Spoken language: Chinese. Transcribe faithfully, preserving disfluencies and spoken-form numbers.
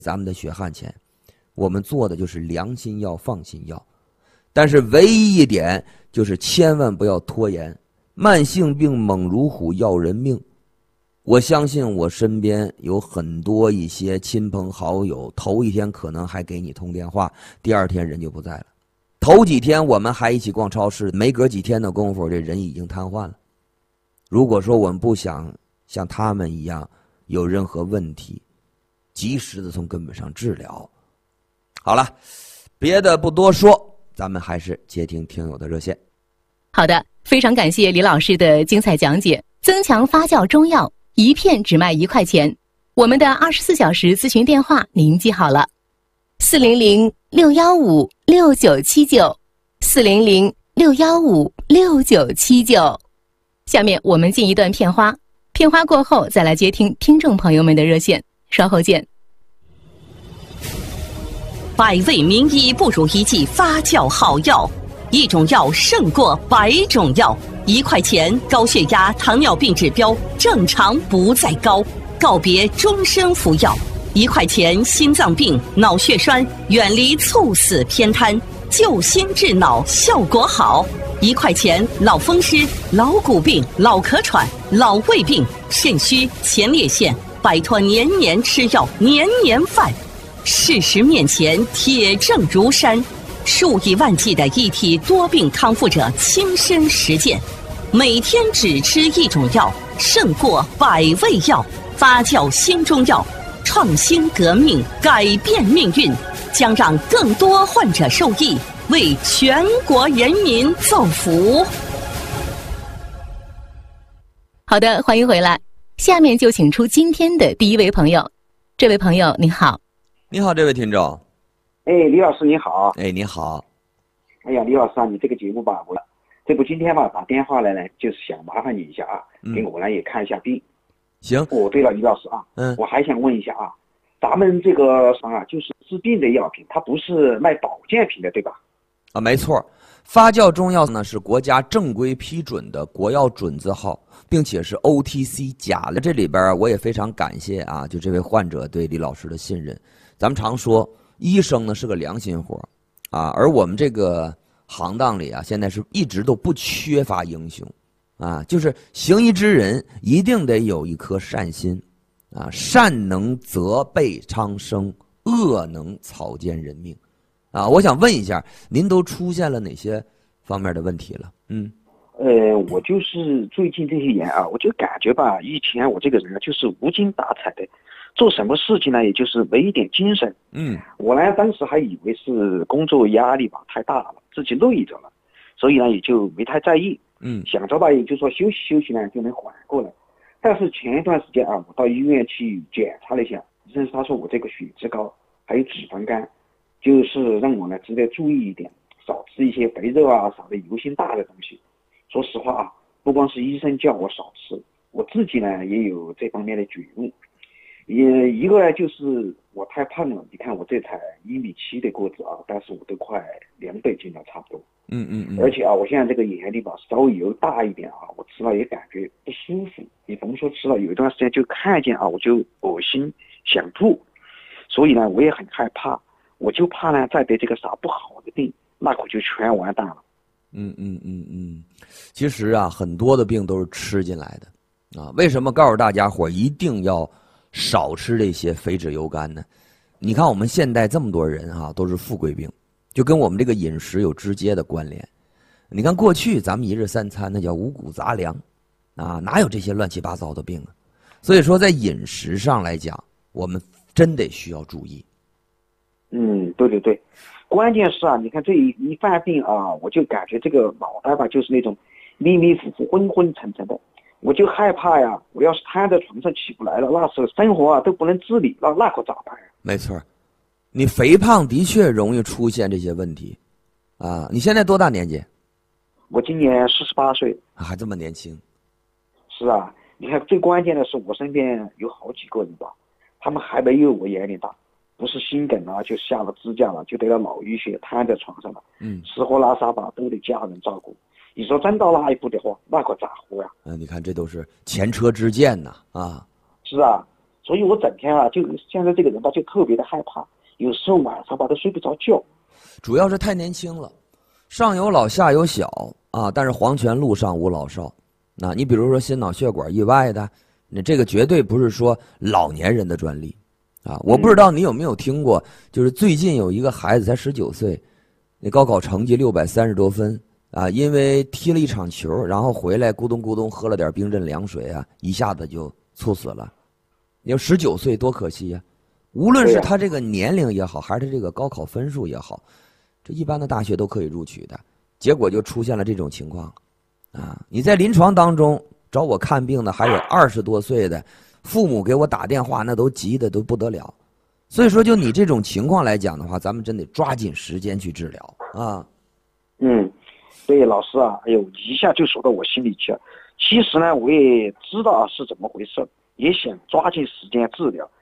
咱们的血汗钱，我们做的就是良心药、放心药。但是唯一一点就是千万不要拖延，慢性病猛如虎，要人命。我相信我身边有很多一些亲朋好友，头一天可能还给你通电话，第二天人就不在了。头几天我们还一起逛超市，没隔几天的功夫，这人已经瘫痪了。如果说我们不想像他们一样有任何问题，及时的从根本上治疗。好了，别的不多说，咱们还是接听听友的热线。 好的，非常感谢李老师的精彩讲解。增强发酵中药，一片只卖一块钱。我们的二十四小时咨询电话您记好了：四零零六幺五六九七九，四零零六幺五六九七九。下面我们进一段片花，片花过后再来接听听众朋友们的热线，稍后见。 百味名医不如一剂发酵好药，一种药胜过百种药。一块钱，高血压、糖尿病指标正常不再高，告别终身服药。一块钱，心脏病、脑血栓远离猝死偏瘫，救心治脑效果好。一块钱，老风湿、老骨病、老咳喘、老胃病、肾虚、前列腺，摆脱年年吃药、年年犯。事实面前，铁证如山。数以万计的一体多病康复者亲身实践，每天只吃一种药，胜过百味药。发酵新中药，创新革命，改变命运，将让更多患者受益，为全国人民造福。 好的，欢迎回来。下面就请出今天的第一位朋友。这位朋友您好。 你好，这位听众。 哎，李老师你好。 哎，你好。 哎呀，李老师啊，你这个节目吧，我这不今天吧打电话来呢，就是想麻烦你一下啊， 嗯、 给我呢也看一下病。 行。 哦，对了，李老师啊， 嗯， 我还想问一下啊，咱们这个商啊，就是治病的药品，它不是卖保健品的，对吧？ 啊，没错。发酵中药呢是国家正规批准的国药准字号，并且是 O T C 假的。这里边我也非常感谢啊，就这位患者对李老师的信任。咱们常说，医生呢是个良心活啊，而我们这个行当里啊，现在是一直都不缺乏英雄啊，就是行医之人一定得有一颗善心啊，善能责备苍生，恶能草菅人命啊。我想问一下，您都出现了哪些方面的问题了？嗯， 呃，我就是最近这些年啊，我就感觉吧，以前我这个人啊，就是无精打采的。做什么事情呢，也就是没一点精神。 嗯， 我呢当时还以为是工作压力吧太大了，自己累着了，所以呢也就没太在意。 嗯， 想着吧，也就说休息休息呢就能缓过来。但是前一段时间啊，我到医院去检查了一下，医生他说我这个血脂高，还有脂肪肝，就是让我呢值得注意一点，少吃一些肥肉啊，少的油性大的东西。说实话啊，不光是医生叫我少吃，我自己呢也有这方面的觉悟。也一个呢，就是我太胖了。你看我这才一米七的个子啊，但是我都快两百斤了，差不多。 嗯嗯嗯。 而且啊，我现在这个眼力吧稍微油大一点啊，我吃了也感觉不舒服。你甭说吃了，有一段时间就看见啊，我就恶心想吐。所以呢，我也很害怕，我就怕呢再得这个啥不好的病，那可就全完蛋了。 嗯嗯嗯嗯，其实啊，很多的病都是吃进来的啊。为什么告诉大家伙一定要少吃这些肥脂油干呢？你看我们现代这么多人哈、啊，都是富贵病，就跟我们这个饮食有直接的关联。你看过去咱们一日三餐那叫五谷杂粮啊，哪有这些乱七八糟的病啊？所以说在饮食上来讲，我们真得需要注意。 嗯，对对对，关键是啊，你看这一一犯病啊，我就感觉这个脑袋吧，就是那种迷迷糊糊、昏昏沉沉的。我就害怕呀，我要是瘫在床上起不来了，那时候生活啊都不能自理，那那可咋办呀？ 没错，你肥胖的确容易出现这些问题，啊，你现在多大年纪？ 我今年四十八岁， 还这么年轻。 是啊，你看最关键的是我身边有好几个人吧，他们还没有我眼里大，不是心梗啊，就下了支架了，就得了脑淤血，瘫在床上了， 嗯， 吃喝拉撒吧都得家人照顾。你说真到那一步的话，那可咋活呀？ 嗯，你看这都是前车之鉴呐，啊， 是啊， 所以我整天啊，就现在这个人吧，就特别的害怕，有时候晚上吧都睡不着觉。 主要是太年轻了，上有老下有小啊，但是黄泉路上无老少。那你比如说心脑血管意外的，那这个绝对不是说老年人的专利啊。我不知道你有没有听过，就是最近有一个孩子才十九岁，那高考成绩六百三十多分啊，因为踢了一场球，然后回来咕咚咕咚喝了点冰镇凉水啊，一下子就猝死了。你说十九岁多可惜呀、啊！无论是他这个年龄也好，还是他这个高考分数也好，这一般的大学都可以录取的，结果就出现了这种情况，啊！你在临床当中找我看病的还有二十多岁的，父母给我打电话那都急的都不得了，所以说就你这种情况来讲的话，咱们真得抓紧时间去治疗啊。 嗯，对，老师啊，哎呦，一下就说到我心里去了。其实呢，我也知道是怎么回事，也想抓紧时间治疗，